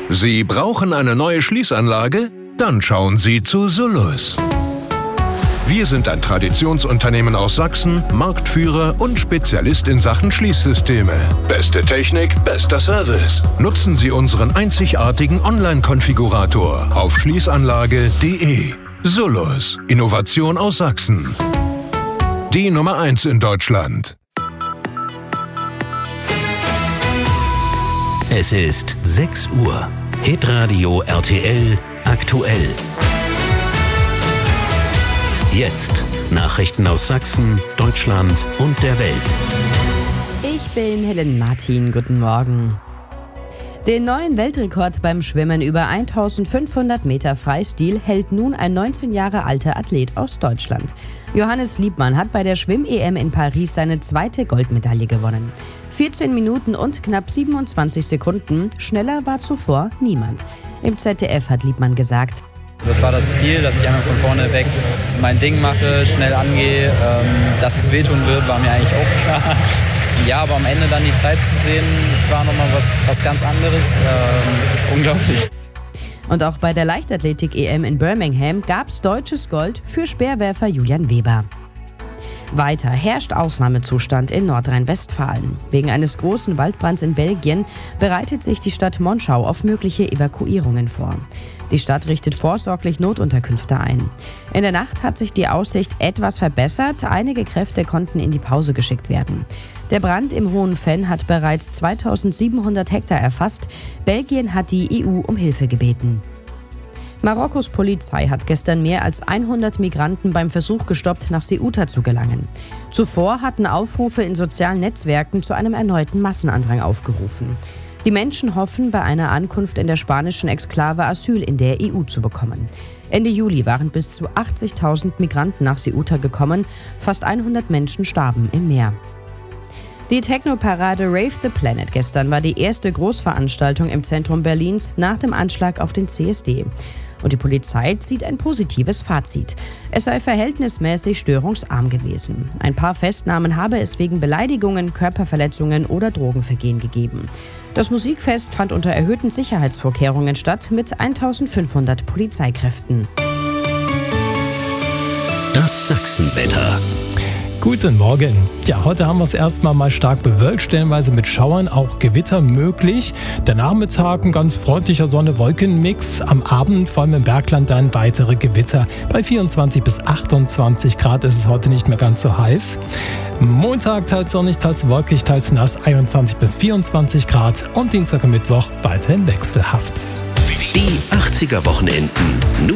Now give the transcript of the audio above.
Sie brauchen eine neue Schließanlage? Dann schauen Sie zu Solus. Wir sind ein Traditionsunternehmen aus Sachsen, Marktführer und Spezialist in Sachen Schließsysteme. Beste Technik, bester Service. Nutzen Sie unseren einzigartigen Online-Konfigurator auf schließanlage.de. Solus, Innovation aus Sachsen. Die Nummer 1 in Deutschland. Es ist 6 Uhr. Hitradio RTL aktuell. Jetzt Nachrichten aus Sachsen, Deutschland und der Welt. Ich bin Helen Martin. Guten Morgen. Den neuen Weltrekord beim Schwimmen über 1500 Meter Freistil hält nun ein 19 Jahre alter Athlet aus Deutschland. Johannes Liebmann hat bei der Schwimm-EM in Paris seine zweite Goldmedaille gewonnen. 14 Minuten und knapp 27 Sekunden. Schneller war zuvor niemand. Im ZDF hat Liebmann gesagt: Das war das Ziel, dass ich einfach von vorne weg mein Ding mache, schnell angehe. Dass es wehtun wird, war mir eigentlich auch klar. Ja, aber am Ende dann die Zeit zu sehen, das war nochmal was ganz anderes. Unglaublich. Und auch bei der Leichtathletik-EM in Birmingham gab es deutsches Gold für Speerwerfer Julian Weber. Weiter herrscht Ausnahmezustand in Nordrhein-Westfalen. Wegen eines großen Waldbrands in Belgien bereitet sich die Stadt Monschau auf mögliche Evakuierungen vor. Die Stadt richtet vorsorglich Notunterkünfte ein. In der Nacht hat sich die Aussicht etwas verbessert. Einige Kräfte konnten in die Pause geschickt werden. Der Brand im Hohen Venn hat bereits 2700 Hektar erfasst. Belgien hat die EU um Hilfe gebeten. Marokkos Polizei hat gestern mehr als 100 Migranten beim Versuch gestoppt, nach Ceuta zu gelangen. Zuvor hatten Aufrufe in sozialen Netzwerken zu einem erneuten Massenandrang aufgerufen. Die Menschen hoffen, bei einer Ankunft in der spanischen Exklave Asyl in der EU zu bekommen. Ende Juli waren bis zu 80.000 Migranten nach Ceuta gekommen, fast 100 Menschen starben im Meer. Die Techno-Parade Rave the Planet gestern war die erste Großveranstaltung im Zentrum Berlins nach dem Anschlag auf den CSD. Und die Polizei zieht ein positives Fazit. Es sei verhältnismäßig störungsarm gewesen. Ein paar Festnahmen habe es wegen Beleidigungen, Körperverletzungen oder Drogenvergehen gegeben. Das Musikfest fand unter erhöhten Sicherheitsvorkehrungen statt mit 1500 Polizeikräften. Das Sachsenwetter. Guten Morgen. Ja, heute haben wir es erstmal mal stark bewölkt, stellenweise mit Schauern, auch Gewitter möglich. Der Nachmittag ein ganz freundlicher Sonne-Wolken-Mix. Am Abend, vor allem im Bergland, dann weitere Gewitter. Bei 24 bis 28 Grad ist es heute nicht mehr ganz so heiß. Montag teils sonnig, teils wolkig, teils nass, 21 bis 24 Grad. Und Dienstag und Mittwoch weiterhin wechselhaft. Die 80er Wochenenden.